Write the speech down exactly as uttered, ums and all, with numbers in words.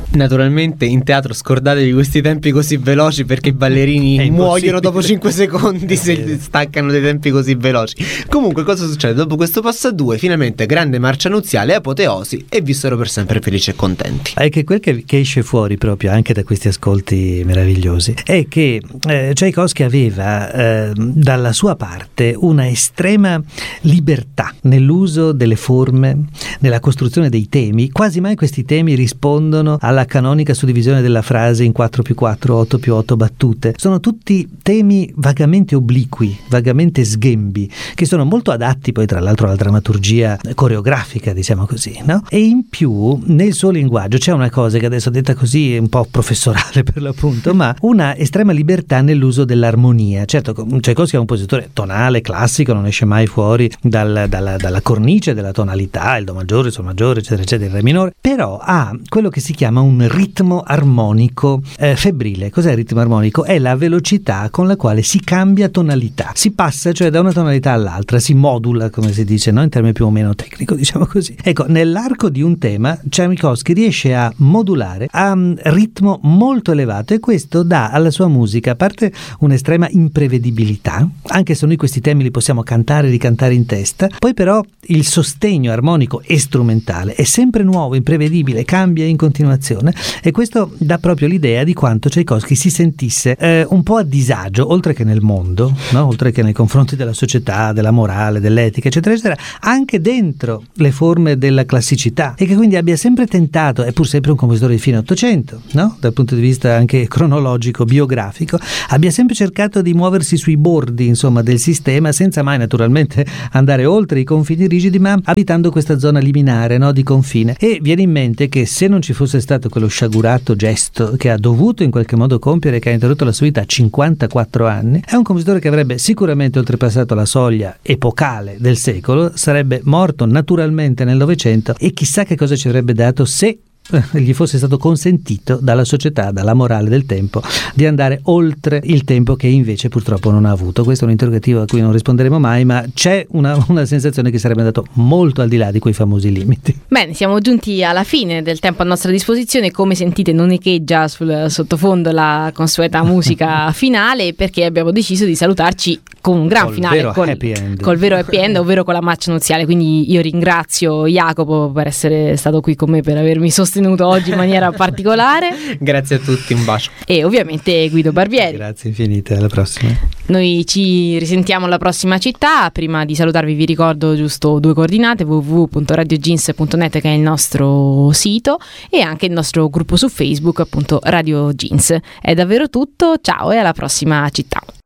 Naturalmente in teatro scordatevi questi tempi così veloci, perché i ballerini muoiono dopo cinque secondi se staccano dei tempi così veloci. Comunque cosa succede? Dopo questo passo a due, finalmente grande marcia nuziale, apoteosi, e vissero per sempre felici e contenti. È che quel che, che esce fuori proprio anche da questi ascolti meravigliosi è che eh, Tchaikovsky aveva eh, dalla sua parte una estrema libertà nell'uso delle forme, nella costruzione dei temi. Quasi mai questi temi rispondono alla canonica suddivisione della frase in quattro più quattro, otto più otto battute. Sono tutti temi vagamente obliqui, vagamente sghembi, che sono molto adatti poi tra l'altro alla drammaturgia coreografica, diciamo così, no? E in più nel suo linguaggio c'è una cosa che adesso detta così è un po' professorale per l'appunto, ma una estrema libertà nell'uso dell'armonia. Certo, Tchaikovsky è un compositore tonale, classico, non esce mai fuori dal, dalla, dalla cornice della tonalità, il do maggiore, il sol maggiore, eccetera eccetera, il re minore, però ha quello che si chiama un ritmo armonico eh, febbrile. Cos'è il ritmo armonico? È la velocità con la quale si cambia tonalità, si passa cioè da una tonalità all'altra, si modula, come si dice, no? In termini più o meno tecnico, diciamo così. Ecco, nell'arco di un tema Tchaikovsky riesce a modulare a un ritmo molto elevato, e questo dà alla sua musica, a parte un'estrema imprevedibilità, anche se noi questi temi li possiamo cantare e ricantare in testa, poi però il sostegno armonico e strumentale è sempre nuovo, imprevedibile, cambia in continuazione, e questo dà proprio l'idea di quanto Tchaikovsky si sentisse eh, un po' a disagio, oltre che nel mondo, no? Oltre che nei confronti della società, della morale, dell'etica, eccetera eccetera, anche dentro le forme della classicità, e che quindi abbia sempre tentato, è pur sempre un compositore di fine Ottocento, no? Dal punto di vista anche cronologico, biografico, abbia sempre cercato di muoversi sui bordi, insomma, del sistema, senza mai naturalmente andare oltre i confini rigidi, ma abitando questa zona liminare, no? Di confine. E viene in mente che se non ci fosse stato quello sciagurato gesto che ha dovuto in qualche modo compiere, che ha interrotto la sua vita a cinquantaquattro anni, è un compositore che avrebbe sicuramente oltrepassato la soglia epocale del secolo, sarebbe morto naturalmente nel Novecento, e chissà che cosa ci avrebbe dato se gli fosse stato consentito dalla società, dalla morale del tempo, di andare oltre il tempo che invece purtroppo non ha avuto. Questo è un interrogativo a cui non risponderemo mai, ma c'è una, una sensazione che sarebbe andato molto al di là di quei famosi limiti. Bene, siamo giunti alla fine del tempo a nostra disposizione. Come sentite non echeggia sul sottofondo la consueta musica finale, perché abbiamo deciso di salutarci con un gran col finale, vero col, happy end. col vero happy end, ovvero con la marcia nuziale. Quindi io ringrazio Jacopo per essere stato qui con me, per avermi sostenuto oggi in maniera particolare. Grazie a tutti, un bacio. E ovviamente Guido Barbieri. Grazie infinite, alla prossima. Noi ci risentiamo alla prossima città. Prima di salutarvi vi ricordo giusto due coordinate: w w w punto radio jeans punto net, che è il nostro sito, e anche il nostro gruppo su Facebook, appunto Radio Jeans. È davvero tutto, ciao e alla prossima città.